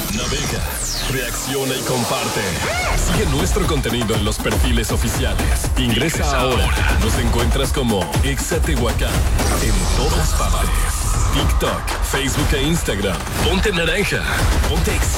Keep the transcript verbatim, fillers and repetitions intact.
Navega, reacciona y comparte. Sigue nuestro contenido en los perfiles oficiales. Ingresa, Ingresa ahora. ahora. Nos encuentras como Exa Tehuacán en todas partes. TikTok, Facebook e Instagram. Ponte naranja. Ponte Exa.